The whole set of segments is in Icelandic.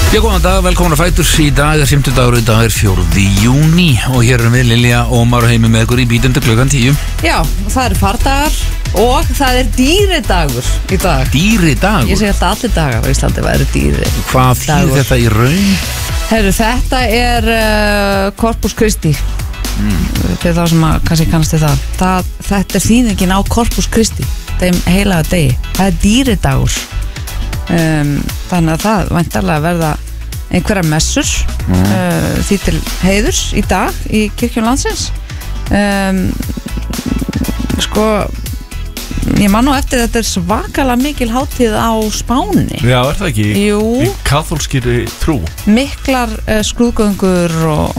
Já, góðan dag, velkomin að Fætur. Í dag 50 dagur, í dag 4. júní og hér erum við Lilja og Ómar og Heimi með ykkur í bítundu klukkan 10. Já, það eru fardagar og það er dýridagur í dag. Dýridagur? Ég segi alltaf allir dagar á Íslandi væri dýri. Hvað þýðir þetta í raun? Herru, þetta er Corpus Christi. Fyrir þá sem kannski kannast við það. Þetta er þýðingin á Corpus Christi, þeim heilaga degi. Það er dýridagur. Þannig að það væntanlega verða einhverja messur því til heiðurs í dag í kirkjum landsins. Sko, ég man nú eftir þetta er svakalega mikil hátíð á Spáni. Já, er það ekki? Jú. Í kaþólskri trú. Miklar skrúðgöngur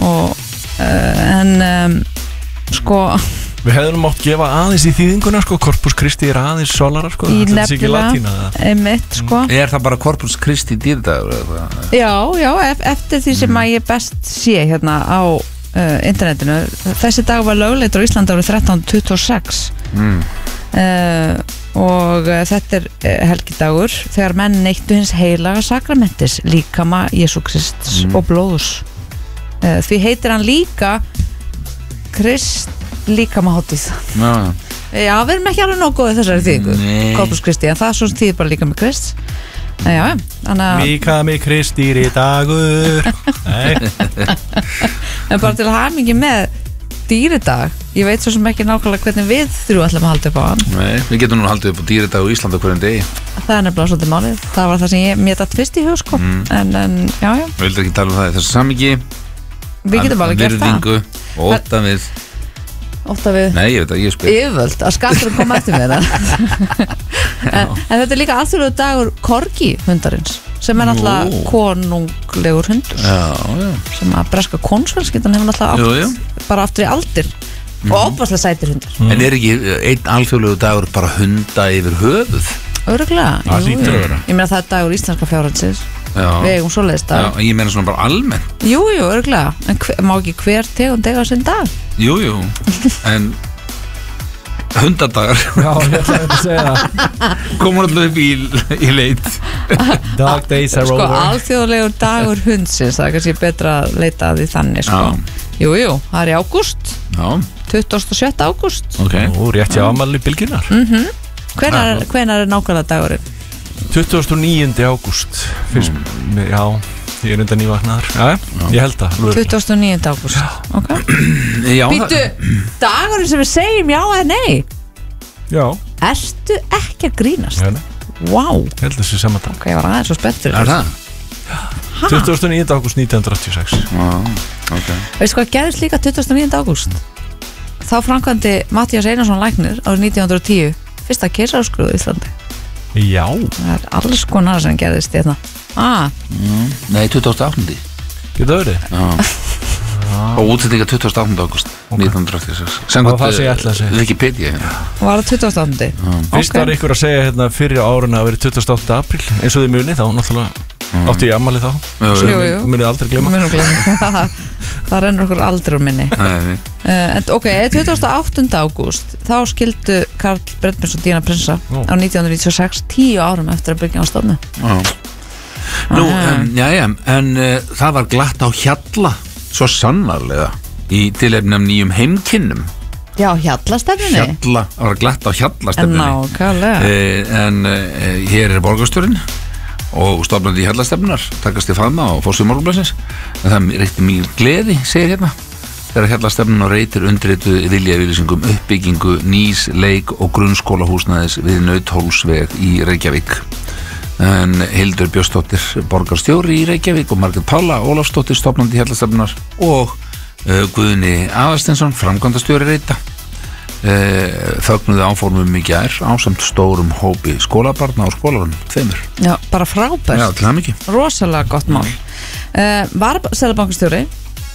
en sko Við hefðum mátt gefa aðeins í þýðinguna sko, Corpus Christi er aðeins solarar sko. Í þetta sé ekki latína einmitt sko. Er það bara Corpus Christi dýrdagur? Já, eftir því sem að ég best sé hérna á internetinu. Þessi dag var lögleitur á Íslandi árið 1326 og þetta er helgidagur þegar menn neittu hins heilaga sakramentis, líkama Jesú Krists og blóðus. Því heitir hann líka líkamahátíð. Já, við erum ekki alveg nóg góðið þessari þýðingu Corpus Christi, en það er svona þýðir bara líkami Krist. Já, líkami Kristýr í dagur. En bara til að hamingi með dýridag, ég veit svo sem ekki nákvæmlega hvernig við þrjú ætlum að halda upp á hann. Nei, við getum nú haldið upp á dýridag á Íslanda hverjum degi. Það er nefnilega svolítið málið. Það var það sem mér datt fyrst í hug sko. En já. Við vildum ekki tala um það í þessu samhengi. Við getum alveg gert það. Virðingu og ótta við. Nei, ég veit að ég spyr. Yfirvöld, að skatturinn koma eftir mér. En þetta er líka alþjóðlegur dagur korgi hundarins, sem er náttúrulega konunglegur hundur. Já. Sem að breska konungsfjölskyldan hefur náttúrulega átt bara aftur í aldir og óbærslega sætir hundar. En er ekki einn alþjóðlegur dagur bara hunda yfir höfuð? Örugglega, jú. Ég meina það er dagur íslenska fjárhaldsins. Við eigum svoleiðis dag. Já, ég meina svona bara almennt. Jú, örugglega. En má ekki hver tegund eiga sinn dag? Jú, en hundadagar. Já, ég ætlaði að segja það. Komur alltaf upp í leit. Dog days are over. Sko, alþjóðlegur dagur hundsins, það er kannski betra að leita að því þannig, sko. Jú, það er í ágúst. Já. 27. ágúst. Ok. Rétt hjá afmæli bylgjunnar. Hvenær er nákvæmlega dagurinn? 29. ágúst. Já, ég er undan nývaknaðar. Ég held það. 29. ágúst. Ok. Býtu, dagurinn sem við segjum já eða nei? Já. Ertu ekki að grínast? Já. Vá. Ég held þessi saman dag. Ok, ég var aðeins svo spenntur. Er það? 29. ágúst 1986. Ok. Veistu hvað gerðist líka 29. ágúst? Þá framkvæmdi Matthías Einarsson læknir árið 1910 fyrsta keisaraskurð í Íslandi. Já. Það er alls konar sem gerðist hérna. Nei, 28. Geta verið? Og útsetninga 28. ágúst 1986. Það sé ég ætla að segja. Wikipedia. Var það 28. Fyrst var ykkur að segja hérna fyrir árun að verið 28. apríl eins og þið muni þá náttúrulega átti ég ammali þá. Jú. Munið aldrei glema. Það rennur okkur aldrei úr minni. Ok, 28. ágúst þá skildu Karl Brennbjörns og Díana Prinsa á 1996, 10 árum eftir að byggja á stofnu. Nú, en það var glatt á Hjalla svo sannarlega í tilefnum nýjum heimkynnum. Já, Hjallastefnunni. Það var glatt á Hjallastefnunni. Nákvæmlega. En hér er borgarstjórinn og stofnandi Hjallastefnunar takast í faðma og fórsíðu Morgunblaðsins, en það reykti mjög gleði, segir hérna, þegar Hjallastefnun og reytir undirrituð viljayfirlýsingum uppbyggingu nýs leik- og grunnskólahúsnæðis við Nauthólsveg í Reykjavík. En Hildur Björnsdóttir borgarstjóri í Reykjavík og Margrét Pála Ólafsdóttir stofnandi Hjallastefnunar og Guðni Aðarsteinsson framkvæmdastjóri Reita fögnuðu áformum í gær ásamt stórum hópi skólabarna og skólarunum, 2. Já, bara frábært. Já, til hamingju. Rosalega gott mál. Varaseðlabankastjóri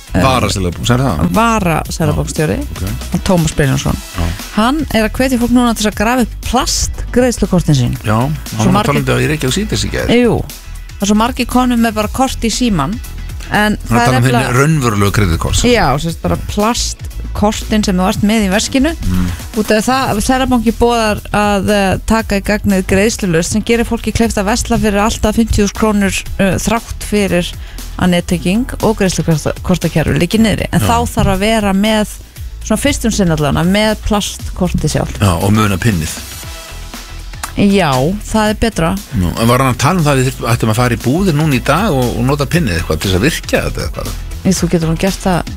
Varaseðlabankastjóri Tómas Brynjarsson, hann er að hvetja fólk núna til að grafa upp plastgreiðslukortin sín. Já, hann var talandi á í Reykjavík síðdegis í gær. Jú, það er svo margir konum með bara kort í síman En Það er um þinn raunverulegu kreditkort. Já, sérst bara plastkortin sem þú varst með í veskinu út af það, Seðlabanki boðar að taka í gagnið greiðslulaust sem gerir fólki kleift að versla fyrir alltaf 50.000 krónur þrátt fyrir að nettenging og greiðslukortakerfi liggi niðri, en þá þarf að vera með svona fyrstum sinn allavega með plastkorti sjálf. Já, og muna pinnið. Já, það er betra. Nú, en var hann að tala um það að við ættum að fara í búðir núna í dag og nota pinnið eitthvað til þess að virkja þetta eitthvað? Þú getur hann gert það.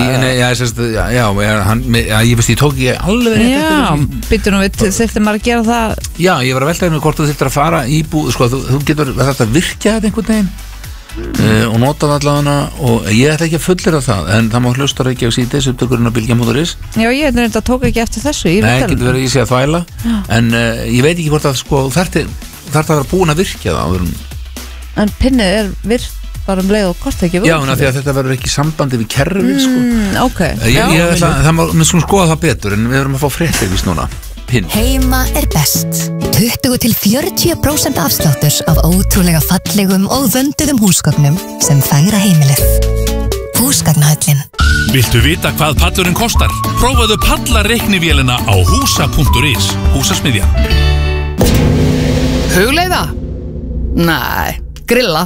Ég veist, ég tók ekki alveg rétt eftir þessu. Já, býttu nú við, þurfti maður að gera það? Já, ég var að velta hérna hvort þú þurftir að fara í búð, sko, þú getur þetta að virkja þetta einhvern veginn og nota það allavega, og ég ætla ekki að fullera það, en það má hlusta ekki á síðdeis upptökurinn á Bilgja.is. Já, ég reynda tók ekki eftir þessu. Nei, getur verið ég sé að þvæla, en ég veit ekki hvort að sko, þarf að vera búin að virkja það. En pinnið er virkt bara leið og kosti ekki. Já, en því að þetta verður ekki sambandi við kerfið, sko. Ok. Það má, við skulum skoða það betur, en við verum að fá fréttir vís núna. Heima er best. 20-40% afsláttur af ótrúlega fallegum og vönduðum húsgögnum sem fegra heimilið. Húsgagnahöllin. Viltu vita hvað pallurinn kostar? Prófaðu pallareiknivélina á húsa.is. Húsasmiðja. Hugleiða? Nei, grilla.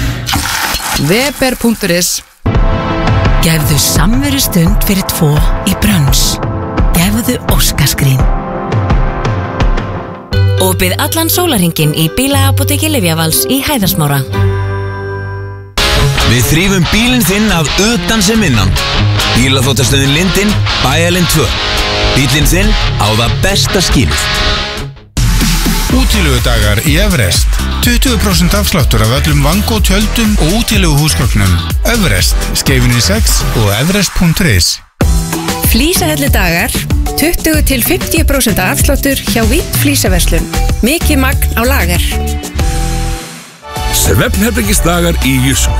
Weber.is. Gefðu samveru stund fyrir 2 í brunch. Gefðu óskaskrín. Opið allan sólarhringinn í bílaapóteki Lyfjavals í Hæðarsmára. Við þrífum bílinn þinn að utan sem innan. Bílaþvottastöðin Lindin, Bæjarlind 2. Bílinn þinn á það besta skilið. Útilegudagar í Everest. 20% afsláttur af öllum vangó tjöldum og útilegu húsgögnum. Everest, Skeifunni 6 og everest.is. Flísahelludagar, 20-50% afsláttur hjá Vitt flísaverslun. Mikið magn á lager. Svefnherbergisdagar í Jysk.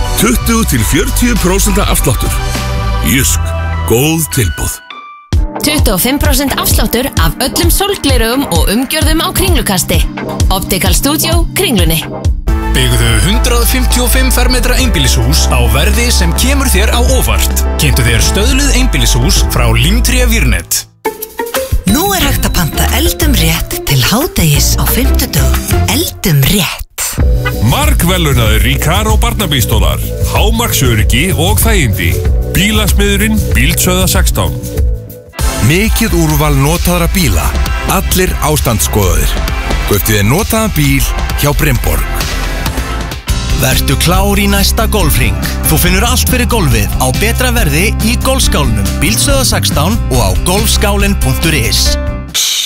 20-40% afsláttur. Jysk, góð tilboð. 25% afsláttur af öllum sólglerugum og umgjörðum á Kringlukasti. Optical Studio, Kringlunni. Byggðu 155 fermetra einbýlishús á verði sem kemur þér á óvart. Kynntu þér stöðluð einbýlishús frá Límtré Vírnet. Nú er hægt að panta eldum rétt til hádegis á 50. Eldum rétt. Margvelunaður Ríkar og barnabístólar. Hámarksöryggi og þægindi. Bílasmiðurinn Bíldsöða 16. Mikið úrval notaðra bíla. Allir ástandsskoðaðir. Kauptu þér notaðan bíl hjá Brynborg. Vertu klár í næsta golfring. Þú finnur allt fyrir golfið á betra verði í golfskálunum Bíldsöða 16 og á golfskálin.is.